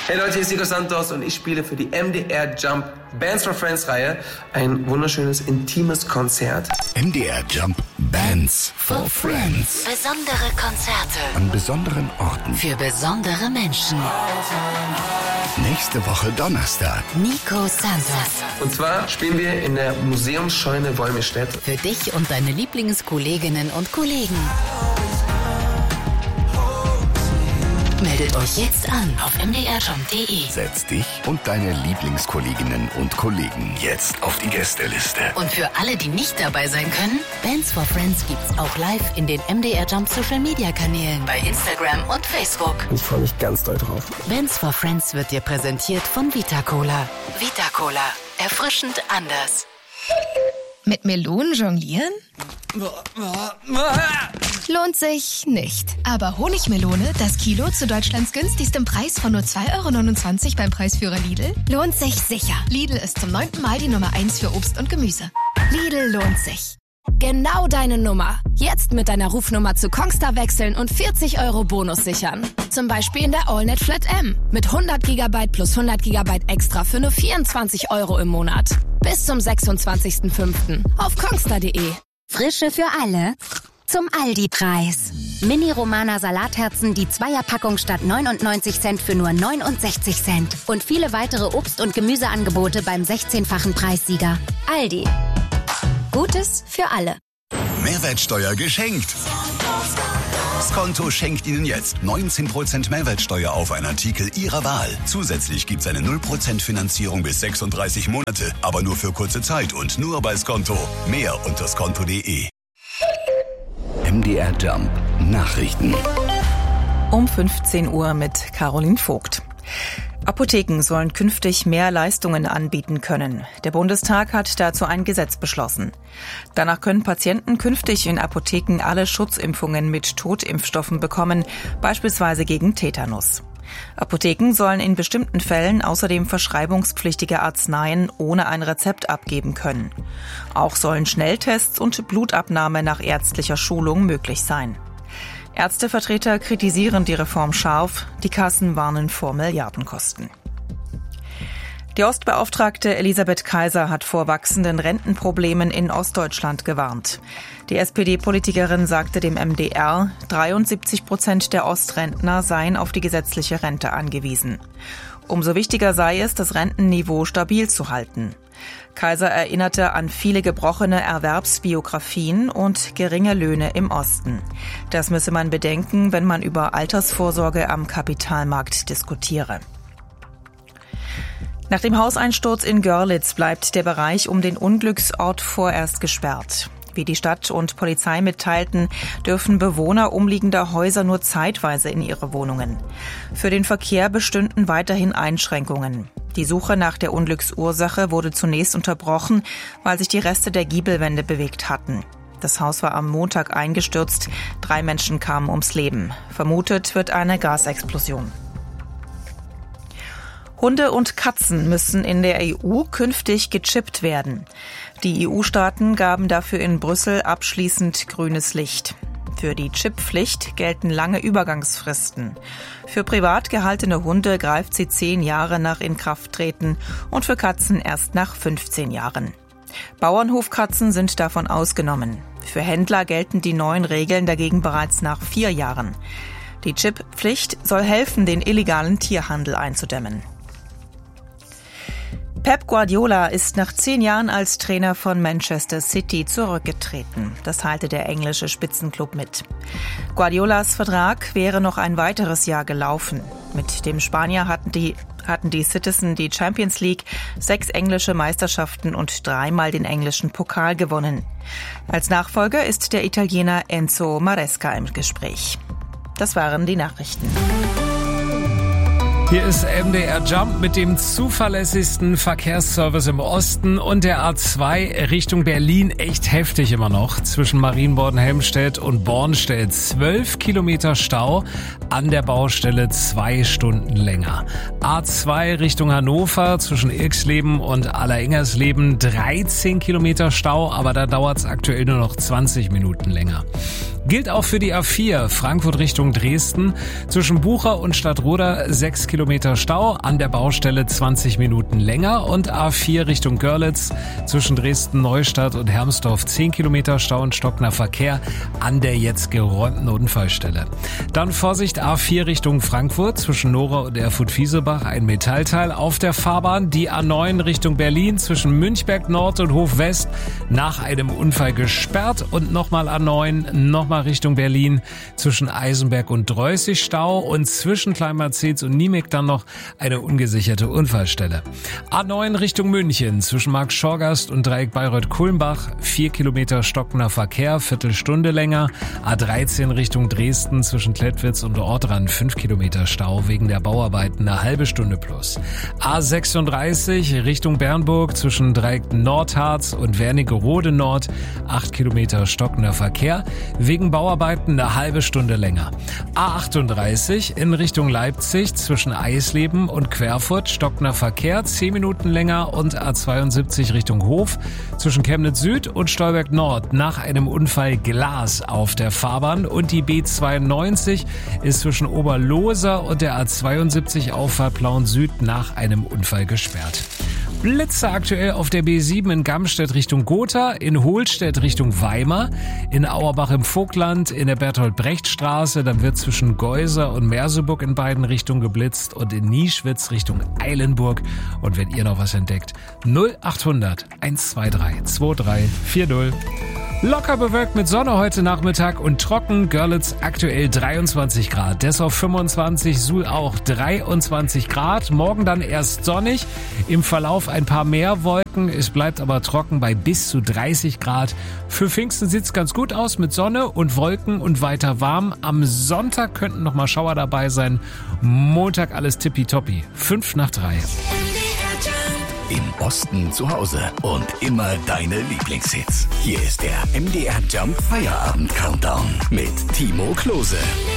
Hey Leute, hier ist Nico Santos und ich spiele für die MDR Jump Bands for Friends Reihe ein wunderschönes, intimes Konzert. MDR Jump Bands for Friends. Besondere Konzerte. An besonderen Orten. Für besondere Menschen. Nächste Woche Donnerstag. Nico Santos. Und zwar spielen wir in der Museumsscheune Wolmirstedt. Für dich und deine Lieblingskolleginnen und Kollegen. Meldet euch jetzt an auf mdrjump.de. Setz dich und deine Lieblingskolleginnen und Kollegen jetzt auf die Gästeliste. Und für alle, die nicht dabei sein können, Bands for Friends gibt's auch live in den MDR Jump Social Media Kanälen bei Instagram und Facebook. Ich freue mich ganz doll drauf. Bands for Friends wird dir präsentiert von Vita Cola. Vita Cola. Erfrischend anders. Mit Melonen jonglieren? Lohnt sich nicht. Aber Honigmelone, das Kilo zu Deutschlands günstigstem Preis von nur 2,29 € beim Preisführer Lidl, lohnt sich sicher. Lidl ist zum 9. Mal die Nummer 1 für Obst und Gemüse. Lidl lohnt sich. Genau deine Nummer. Jetzt mit deiner Rufnummer zu Kongstar wechseln und 40 € Bonus sichern. Zum Beispiel in der AllNet Flat M. Mit 100 GB plus 100 GB extra für nur 24 € im Monat. Bis zum 26.05. auf kongstar.de. Frische für alle zum Aldi-Preis. Mini-Romana Salatherzen, die Zweierpackung statt 99 Cent für nur 69 Cent. Und viele weitere Obst- und Gemüseangebote beim 16-fachen Preissieger. Aldi. Gutes für alle. Mehrwertsteuer geschenkt. Skonto schenkt Ihnen jetzt 19% Mehrwertsteuer auf einen Artikel Ihrer Wahl. Zusätzlich gibt's eine 0% Finanzierung bis 36 Monate, aber nur für kurze Zeit und nur bei Skonto. Mehr unter skonto.de. MDR Jump Nachrichten. Um 15 Uhr mit Caroline Vogt. Apotheken sollen künftig mehr Leistungen anbieten können. Der Bundestag hat dazu ein Gesetz beschlossen. Danach können Patienten künftig in Apotheken alle Schutzimpfungen mit Totimpfstoffen bekommen, beispielsweise gegen Tetanus. Apotheken sollen in bestimmten Fällen außerdem verschreibungspflichtige Arzneien ohne ein Rezept abgeben können. Auch sollen Schnelltests und Blutabnahme nach ärztlicher Schulung möglich sein. Ärztevertreter kritisieren die Reform scharf, die Kassen warnen vor Milliardenkosten. Die Ostbeauftragte Elisabeth Kaiser hat vor wachsenden Rentenproblemen in Ostdeutschland gewarnt. Die SPD-Politikerin sagte dem MDR, 73% der Ostrentner seien auf die gesetzliche Rente angewiesen. Umso wichtiger sei es, das Rentenniveau stabil zu halten. Kaiser erinnerte an viele gebrochene Erwerbsbiografien und geringe Löhne im Osten. Das müsse man bedenken, wenn man über Altersvorsorge am Kapitalmarkt diskutiere. Nach dem Hauseinsturz in Görlitz bleibt der Bereich um den Unglücksort vorerst gesperrt. Wie die Stadt und Polizei mitteilten, dürfen Bewohner umliegender Häuser nur zeitweise in ihre Wohnungen. Für den Verkehr bestünden weiterhin Einschränkungen. Die Suche nach der Unglücksursache wurde zunächst unterbrochen, weil sich die Reste der Giebelwände bewegt hatten. Das Haus war am Montag eingestürzt, 3 Menschen kamen ums Leben. Vermutet wird eine Gasexplosion. Hunde und Katzen müssen in der EU künftig gechippt werden. Die EU-Staaten gaben dafür in Brüssel abschließend grünes Licht. Für die Chipppflicht gelten lange Übergangsfristen. Für privat gehaltene Hunde greift sie 10 Jahre nach Inkrafttreten und für Katzen erst nach 15 Jahren. Bauernhofkatzen sind davon ausgenommen. Für Händler gelten die neuen Regeln dagegen bereits nach 4 Jahren. Die Chipppflicht soll helfen, den illegalen Tierhandel einzudämmen. Pep Guardiola ist nach 10 Jahren als Trainer von Manchester City zurückgetreten. Das teilte der englische Spitzenklub mit. Guardiolas Vertrag wäre noch ein weiteres Jahr gelaufen. Mit dem Spanier hatten die Citizen die Champions League, 6 englische Meisterschaften und 3-mal den englischen Pokal gewonnen. Als Nachfolger ist der Italiener Enzo Maresca im Gespräch. Das waren die Nachrichten. Hier ist MDR Jump mit dem zuverlässigsten Verkehrsservice im Osten und der A2 Richtung Berlin echt heftig immer noch. Zwischen Marienborn-Helmstedt und Bornstedt 12 Kilometer Stau, an der Baustelle 2 Stunden länger. A2 Richtung Hannover zwischen Irxleben und Allerengersleben 13 Kilometer Stau, aber da dauert es aktuell nur noch 20 Minuten länger. Gilt auch für die A4 Frankfurt Richtung Dresden. Zwischen Bucher und Stadtroda 6 Kilometer Stau, an der Baustelle 20 Minuten länger. Und A4 Richtung Görlitz zwischen Dresden-Neustadt und Hermsdorf 10 Kilometer Stau und stockender Verkehr an der jetzt geräumten Unfallstelle. Dann Vorsicht A4 Richtung Frankfurt zwischen Nora und Erfurt-Fiesebach ein Metallteil auf der Fahrbahn. Die A9 Richtung Berlin zwischen Münchberg Nord und Hof West nach einem Unfall gesperrt. Und nochmal A9, nochmal Richtung Berlin zwischen Eisenberg und Dreußig Stau und zwischen Kleinmerzels und Niemek dann noch eine ungesicherte Unfallstelle. A9 Richtung München zwischen Mark Schorgast und Dreieck Bayreuth-Kulmbach 4 Kilometer stockender Verkehr, Viertelstunde länger. A13 Richtung Dresden zwischen Klettwitz und Ortrand 5 Kilometer Stau wegen der Bauarbeiten eine halbe Stunde plus. A36 Richtung Bernburg zwischen Dreieck Nordharz und Wernigerode Nord 8 Kilometer stockender Verkehr, wegen Bauarbeiten eine halbe Stunde länger. A38 in Richtung Leipzig zwischen Eisleben und Querfurt stockender Verkehr 10 Minuten länger und A72 Richtung Hof zwischen Chemnitz Süd und Stolberg Nord nach einem Unfall Glas auf der Fahrbahn und die B92 ist zwischen Oberloser und der A72 Auffahrt Plauen Süd nach einem Unfall gesperrt. Blitze aktuell auf der B7 in Gamstedt Richtung Gotha, in Hohlstedt Richtung Weimar, in Auerbach im Vogtland, in der Bertolt-Brecht-Straße, dann wird zwischen Geuser und Merseburg in beiden Richtungen geblitzt und in Nieschwitz Richtung Eilenburg. Und wenn ihr noch was entdeckt, 0800 123 2340. Locker bewölkt mit Sonne heute Nachmittag und trocken. Görlitz aktuell 23 Grad. Dessau 25, Suhl auch 23 Grad. Morgen dann erst sonnig. Im Verlauf ein paar mehr Wolken. Es bleibt aber trocken bei bis zu 30 Grad. Für Pfingsten sieht's ganz gut aus mit Sonne und Wolken und weiter warm. Am Sonntag könnten noch mal Schauer dabei sein. Montag alles tippitoppi. 2:55. Im Osten zu Hause und immer deine Lieblingshits. Hier ist der MDR Jump Feierabend Countdown mit Timo Klose.